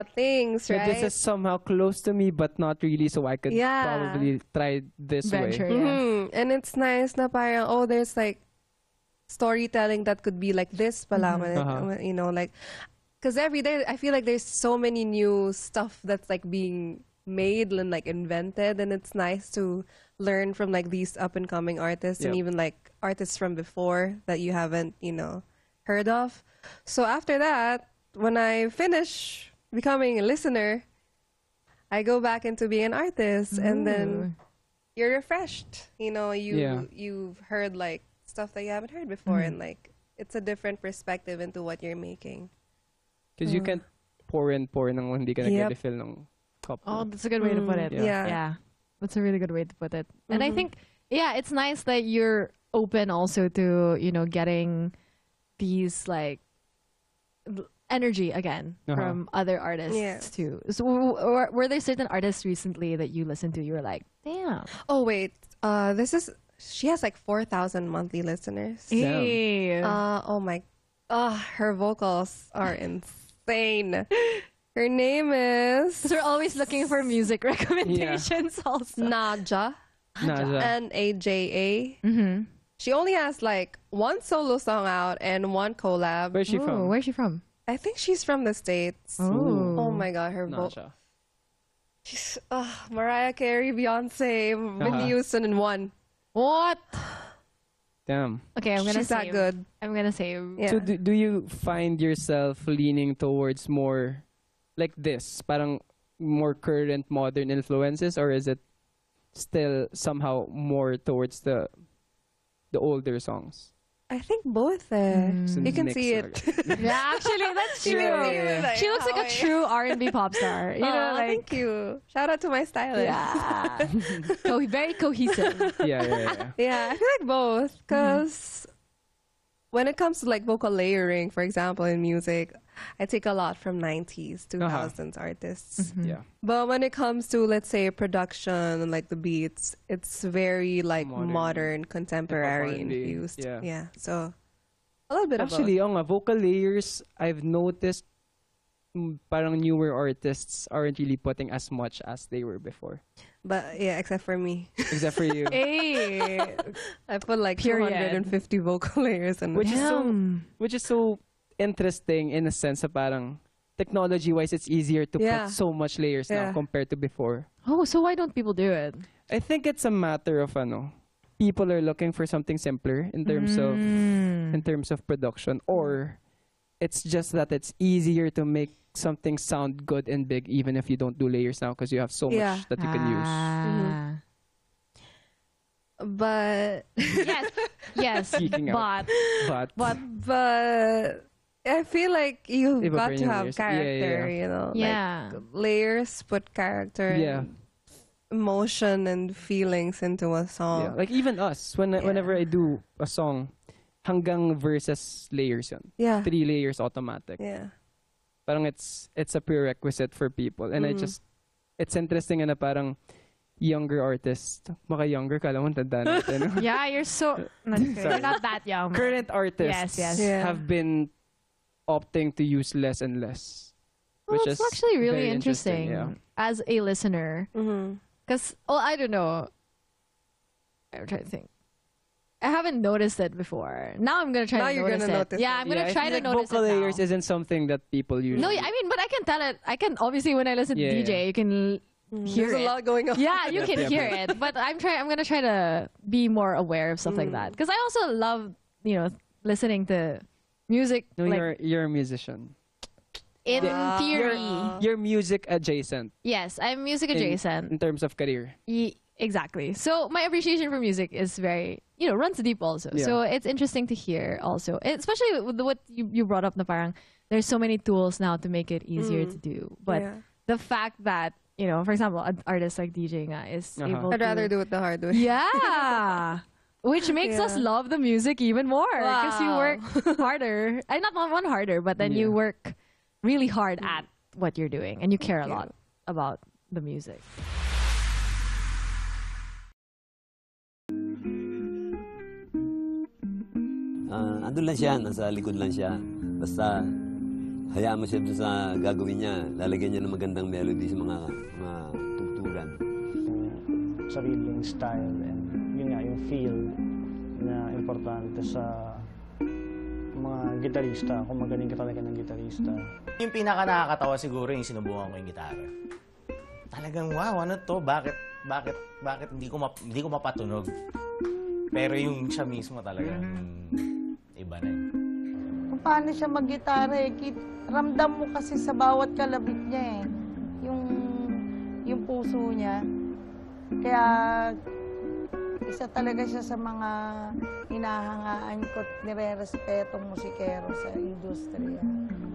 things, Like, right? this is somehow close to me, but not really. So I could Yeah. probably try this Venture, way. yeah. And it's nice na parang, oh, there's like storytelling that could be like this pala. When you know, like, because every day I feel like there's so many new stuff that's like being made and like invented, and it's nice to learn from like these up and coming artists and Yep. even like artists from before that you haven't, you know, heard of. So after that, when I finish becoming a listener, I go back into being an artist, and then you're refreshed. You know, you've heard like stuff that you haven't heard before, and like it's a different perspective into what you're making. Because you can't pour and pour nang hindi ka Yep. nag-refill ng cup. Oh, that's a good way to put it. Yeah. Yeah. That's a really good way to put it. And I think, yeah, it's nice that you're open also to, you know, getting these like energy again from other artists Yes. too. So were there certain artists recently that you listened to? You were like, damn. Oh wait, she has like 4,000 monthly listeners. Hey. Oh my, her vocals are insane. Her name is So we're always looking for music recommendations also. Naja. Naja. Naja. She only has like one solo song out and one collab. Where's she Oh, from? where's she from? I think she's from the States. Oh. Oh my god, her Not vocal. siya. She's Mariah Carey, Beyonce, Whitney Houston in one. What? Damn. Okay, I'm gonna She's that save. good. I'm gonna save. Yeah. So do you find yourself leaning towards more like this, parang more current modern influences, or is it still somehow more towards the older songs? I think both. You can Mix see talaga. it. Yeah, actually, that's true. Yeah. She looks like a true R&B pop star. You know, Aw, like thank you. Shout out to my stylist. yeah, very cohesive. Yeah. Yeah, I feel like both because when it comes to like vocal layering, for example, in music, I take a lot from 90s, 2000s artists. Yeah. But when it comes to, let's say, production and like the beats, it's very like modern contemporary Hip-hop R&B. infused. Yeah. So a little bit Actually, of both. vocal layers, I've noticed parang newer artists aren't really putting as much as they were before. But yeah, except for me. Except for you. Hey, I put like Period. 250 vocal layers and Which is so interesting in a sense of parang technology-wise, it's easier to Yeah. put so much layers now Yeah. compared to before. oh, so why don't people do it? I think it's a matter of people are looking for something simpler in terms of production, or it's just that it's easier to make something sound good and big even if you don't do layers now because you have so Yeah. much that you can use. Ah. but Yes, Geeking out. but but I feel like you've Iba pa got rin to yung have layers. character, Yeah. you know. Yeah. Like layers put character Yeah. and emotion and feelings into a song. Yeah. Like even us, whenever I do a song, hanggang verses layers yun. Yeah. 3 layers automatic. Yeah. Parang it's a prerequisite for people. And it's interesting na parang younger artists, maka younger, kala mo tanda natin. yeah, you're so you're not that young. Current artists Yes. Yeah. have been opting to use less and less. Well, Which it's is actually really very interesting yeah. as a listener. Because, I don't know. I'm trying to think. I haven't noticed it before. Now I'm going to try Now to you're notice gonna it. notice Yeah, it. I'm going to I try feel to like notice vocal it now. layers isn't something that people usually. No, I mean, but I can tell it. I can, obviously, when I listen to Yeah, DJ, yeah. you can hear There's it. a lot going on. Yeah, you can Yep. hear it. But I'm going to try to be more aware of stuff like that. Because I also love, listening to music. No, like, you're a musician. in theory. You're music adjacent Yes, I'm music adjacent. in terms of career. Exactly. So my appreciation for music is very, runs deep also. Yeah. So it's interesting to hear also, especially with what you brought up na parang there's so many tools now to make it easier to do. But Yeah. the fact that, for example, an artist like DJ nga is able I'd to... rather do it the hard way. Yeah. Which makes us Yeah. love the music even more because you Wow. work harder. Not one harder, but then you Yeah. work really hard at what you're doing and you care a lot about the music. Andun lang siya, nasa likod lang siya. Basta hayaan mo siya doon sa gagawin niya. Lalagyan niya ng magandang melody sa mga tugtugan. Sariling style and yun nga yung feel na importante sa mga gitarista, kung magaling ka talaga ng gitarista. Yung pinaka nakakatawa siguro yung sinubukan ko yung gitara. Talagang wow, ano to? Bakit hindi ko mapatunog? Pero yung siya mismo talagang iba na yun. Kung paano siya mag-gitara eh, ramdam mo kasi sa bawat kalabit niya eh, yung puso niya. Kaya isa talaga siya sa mga hinahangaan ko at nire-respetong musikero sa industriya.